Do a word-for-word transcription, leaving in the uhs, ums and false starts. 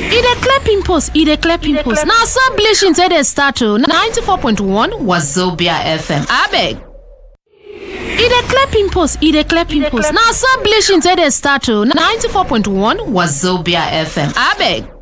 E dey clear pimples, e dey clear pimples. Na so bleaching take dey start o. ninety-four point one Wazobia F M. Abeg. E dey clear pimples, e dey clear pimples. Na so bleaching take dey start o. ninety-four point one Wazobia F M. Abeg.